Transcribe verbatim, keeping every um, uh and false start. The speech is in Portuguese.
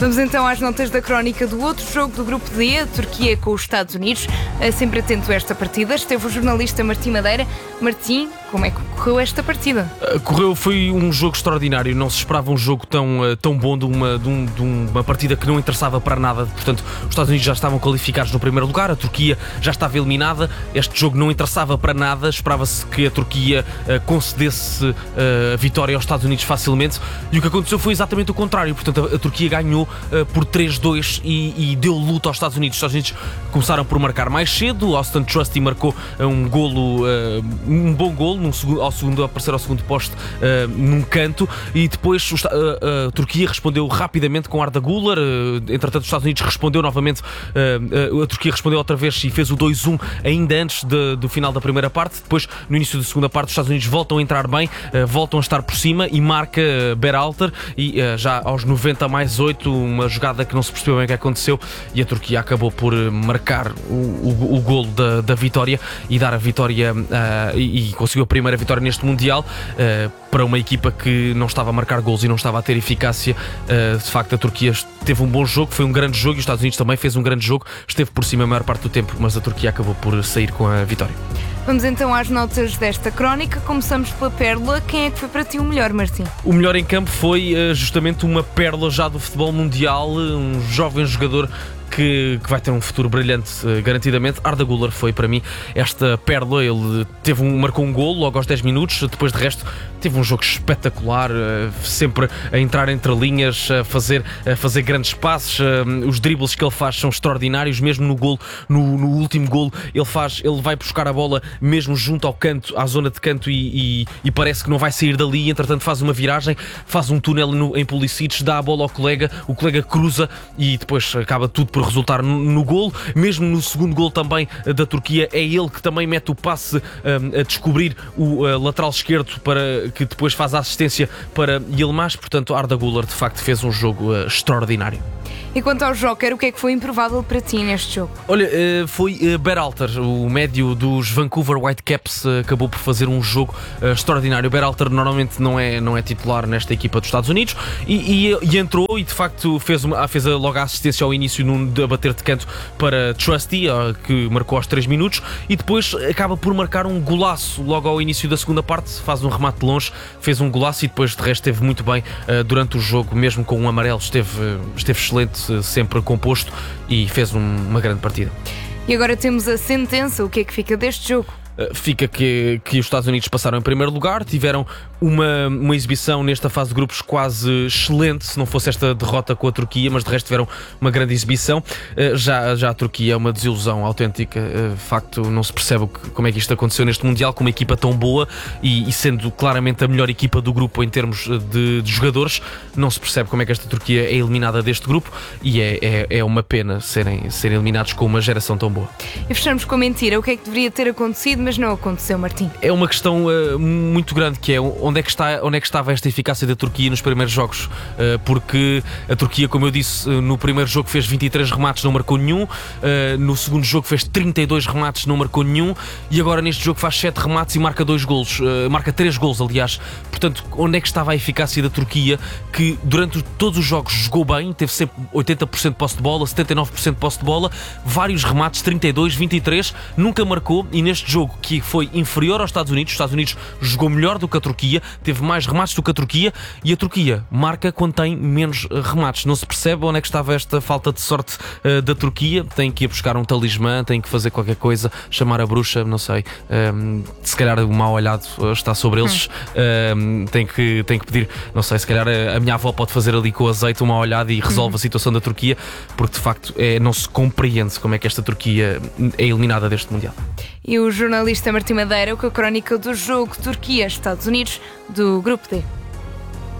Vamos então às notas da crónica do outro jogo do Grupo D, a Turquia com os Estados Unidos. Sempre atento a esta partida, esteve o jornalista Martim Madeira. Martim, como é que correu esta partida? Correu, foi um jogo extraordinário, não se esperava um jogo tão, tão bom de uma, de, um, de uma partida que não interessava para nada. Portanto, os Estados Unidos já estavam qualificados no primeiro lugar, a Turquia já estava eliminada, este jogo não interessava para nada, esperava-se que a Turquia uh, concedesse uh, a vitória aos Estados Unidos facilmente, e o que aconteceu foi exatamente o contrário. Portanto, a, a Turquia ganhou uh, por três a dois e, e deu luta aos Estados Unidos. Os Estados Unidos começaram por marcar mais cedo, Austin Trusty marcou uh, um golo, uh, um bom golo, num segundo, ao segundo, a aparecer ao segundo poste uh, num canto, e depois o, uh, a Turquia respondeu rapidamente com Arda Güler. Uh, entretanto, os Estados Unidos respondeu novamente, uh, uh, a Turquia respondeu outra vez e fez o dois a um ainda antes de, do final da primeira parte. Depois, no início da segunda parte, os Estados Unidos voltam a entrar bem, uh, voltam a estar por cima e marca uh, Berhalter, e uh, já aos noventa mais oito, uma jogada que não se percebeu bem o que aconteceu, e a Turquia acabou por marcar o, o, o golo da, da vitória e dar a vitória uh, e, e conseguiu a primeira vitória neste Mundial uh, para uma equipa que não estava a marcar golos e não estava a ter eficácia. Uh, de facto, a Turquia teve um bom jogo, foi um grande jogo, e os Estados Unidos também fez um grande jogo, esteve por cima a maior parte do tempo, mas a Turquia acabou por sair com a vitória. Vamos então às notas desta crónica. Começamos pela pérola. Quem é que foi para ti o melhor, Martim? O melhor em campo foi uh, justamente uma pérola já do futebol mundial, um jovem jogador Que, que vai ter um futuro brilhante, uh, garantidamente. Arda Güler foi para mim esta pérola. Ele teve um, marcou um golo logo aos dez minutos, depois de resto teve um jogo espetacular, uh, sempre a entrar entre linhas, a fazer, a fazer grandes passes, uh, os dribles que ele faz são extraordinários, mesmo no golo, no, no último golo ele, faz, ele vai buscar a bola mesmo junto ao canto, à zona de canto, e, e, e parece que não vai sair dali, entretanto faz uma viragem, faz um túnel no, em Pulisic, dá a bola ao colega, o colega cruza e depois acaba tudo por resultar no, no golo. Mesmo no segundo golo também da Turquia, é ele que também mete o passe um, a descobrir o uh, lateral esquerdo, para que depois faz a assistência para Yilmaz. Portanto, Arda Güler de facto fez um jogo uh, extraordinário. E quanto ao Joker, o que é que foi improvável para ti neste jogo? Olha, foi Berhalter, o médio dos Vancouver Whitecaps, acabou por fazer um jogo extraordinário. Berhalter normalmente não é, não é titular nesta equipa dos Estados Unidos, e, e, e entrou e de facto fez, uma, fez logo a assistência ao início num, a bater de canto para Trusty, que marcou aos três minutos, e depois acaba por marcar um golaço logo ao início da segunda parte, faz um remate de longe, fez um golaço, e depois de resto esteve muito bem durante o jogo, mesmo com um amarelo esteve, esteve excelente, sempre composto, e fez um, uma grande partida. E agora temos a sentença. O que é que fica deste jogo? Fica que, que os Estados Unidos passaram em primeiro lugar, tiveram uma, uma exibição nesta fase de grupos quase excelente, se não fosse esta derrota com a Turquia, mas de resto tiveram uma grande exibição. Já, já a Turquia é uma desilusão autêntica, de facto não se percebe como é que isto aconteceu neste Mundial, com uma equipa tão boa e, e sendo claramente a melhor equipa do grupo em termos de, de jogadores, não se percebe como é que esta Turquia é eliminada deste grupo, e é, é, é uma pena serem, serem eliminados com uma geração tão boa. E fechamos com a mentira. O que é que deveria ter acontecido, mas não aconteceu, Martim? É uma questão uh, muito grande, que é onde é que, está, onde é que estava esta eficácia da Turquia nos primeiros jogos, uh, porque a Turquia, como eu disse, uh, no primeiro jogo fez vinte e três remates, não marcou nenhum, uh, no segundo jogo fez trinta e dois remates, não marcou nenhum, e agora neste jogo faz sete remates e marca dois golos, uh, marca três golos aliás. Portanto, onde é que estava a eficácia da Turquia, que durante todos os jogos jogou bem, teve sempre oitenta por cento de posse de bola, setenta e nove por cento de posse de bola, vários remates, trinta e dois, vinte e três, nunca marcou, e neste jogo que foi inferior aos Estados Unidos, os Estados Unidos jogou melhor do que a Turquia, teve mais remates do que a Turquia, e a Turquia marca quando tem menos remates. Não se percebe onde é que estava esta falta de sorte uh, da Turquia. Tem que ir buscar um talismã, tem que fazer qualquer coisa, chamar a bruxa, não sei, um, se calhar o mau olhado está sobre eles, um, tem, que, tem que pedir, não sei, se calhar a, a minha avó pode fazer ali com o azeite uma olhada e resolve a situação da Turquia, porque de facto é, não se compreende como é que esta Turquia é eliminada deste Mundial. E o jornalista Martim Madeira com a crónica do jogo Turquia-Estados Unidos do Grupo D.